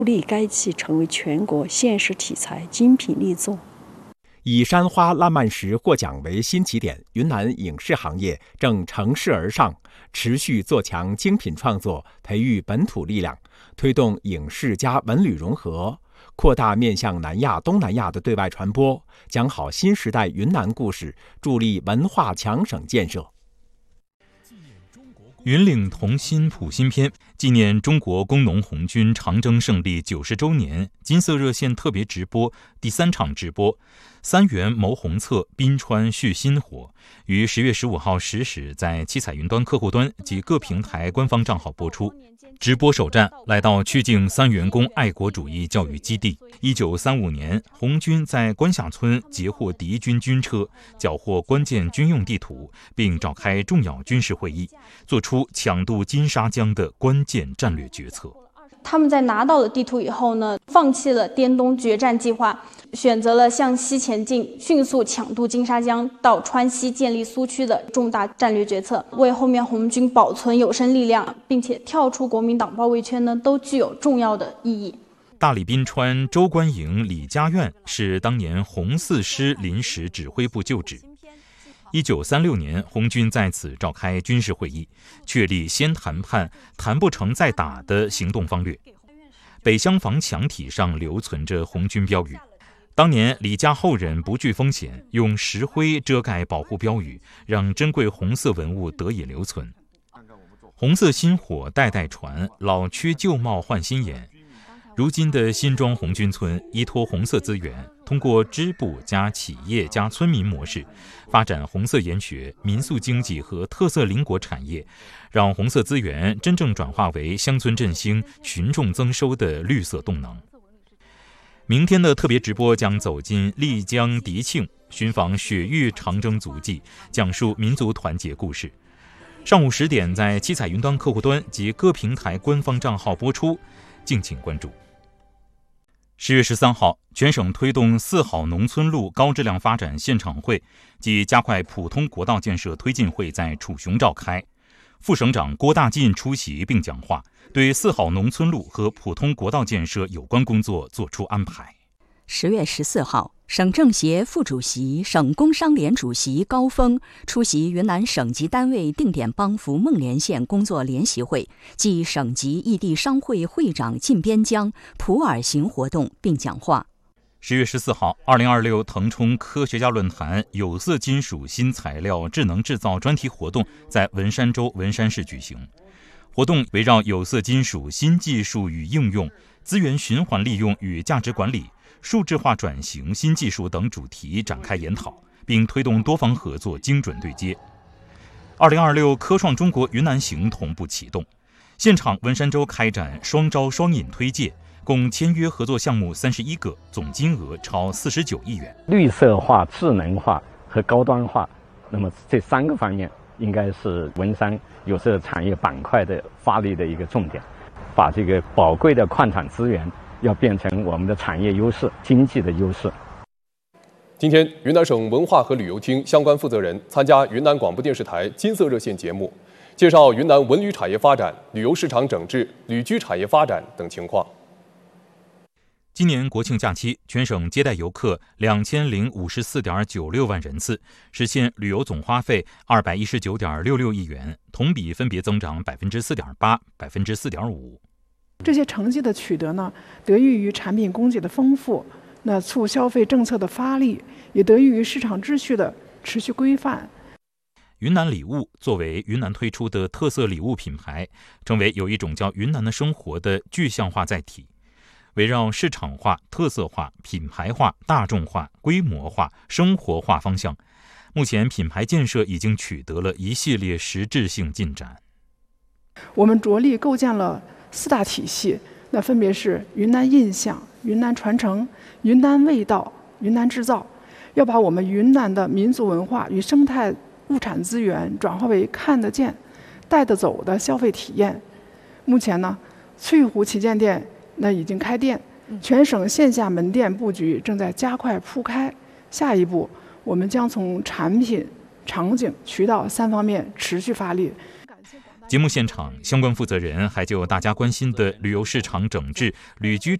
立该系成为全国现实题材精品力作。 以山花烂漫石获奖为新起点，云南影视行业正乘势而上，持续做强精品创作，培育本土力量，推动影视加文旅融合，扩大面向南亚、东南亚的对外传播，讲好新时代云南故事，助力文化强省建设。 云岭同心谱新篇纪念中国工农红军长征胜利90周年金色热线特别直播第3场直播三元谋红策，宾川续薪火，于10月15号10时在七彩云端客户端及各平台官方账号播出。直播首站来到曲靖三元宫爱国主义教育基地。1935年，红军在关下村截获敌军军车，缴获关键军用地图，并召开重要军事会议，做出抢渡金沙江的关键战略决策。 他们在拿到了地图以后呢，放弃了滇东决战计划，选择了向西前进，迅速抢渡金沙江到川西建立苏区的重大战略决策，为后面红军保存有生力量，并且跳出国民党包围圈呢，都具有重要的意义。 大理宾川州官营李家院是当年红四师临时指挥部旧址。1936年，红军在此召开军事会议，确立先谈判谈不成再打的行动方略。北厢房墙体上留存着红军标语。当年李家后人不惧风险，用石灰遮盖保护标语，让珍贵红色文物得以留存。红色薪火代代传，老缺旧貌换新颜。如今的新庄红军村依托红色资源，通过支部加企业加村民模式，发展红色研学、民宿经济和特色邻国产业，让红色资源真正转化为乡村振兴、群众增收的绿色动能。明天的特别直播将走进丽江迪庆，寻访雪域长征足迹，讲述民族团结故事。上午10点在七彩云端客户端及各平台官方账号播出，敬请关注。10月13号，全省推动4好农村路高质量发展现场会及加快普通国道建设推进会在楚雄召开。副省长郭大进出席并讲话，对4好农村路和普通国道建设有关工作作出安排。 10月14号，省政协副主席、省工商联主席高峰出席云南省级单位定点帮扶孟连县工作联席会暨省级异地商会会长进边疆普洱行活动并讲话。 10月14号，2026腾冲科学家论坛有色金属新材料智能制造专题活动在文山州文山市举行。活动围绕有色金属新技术与应用、资源循环利用与价值管理、数字化转型新技术等主题展开研讨，并推动多方合作精准对接。2026科创中国云南行同步启动，现场文山州开展双招双引推介，共签约合作项目31个，总金额超49亿元。 绿色化、智能化和高端化，那么这3个方面应该是文山有色产业板块的发力的一个重点，把这个宝贵的矿产资源要变成我们的产业优势、经济的优势。 今天，云南省文化和旅游厅相关负责人参加云南广播电视台金色热线节目，介绍云南文旅产业发展、旅游市场整治、旅居产业发展等情况。 今年国庆假期，全省接待游客2054.96万人次，实现旅游总花费219.66亿元，同比分别增长4.8%、4.5%。 这些成绩的取得呢，得益于产品供给的丰富，促消费政策的发力，也得益于市场秩序的持续规范。 云南礼物作为云南推出的特色礼物品牌，成为有一种叫云南的生活的具象化载体。围绕市场化、特色化、品牌化、大众化、规模化、生活化方向，目前品牌建设已经取得了一系列实质性进展。 我们着力构建了4大体系，分别是云南印象、云南传承、云南味道、云南制造，要把我们云南的民族文化与生态物产资源转化为看得见、带得走的消费体验。目前呢，翠湖旗舰店已经开店，全省线下门店布局正在加快铺开。下一步，我们将从产品、场景、渠道3方面持续发力。 节目现场，相关负责人还就大家关心的旅游市场整治、旅居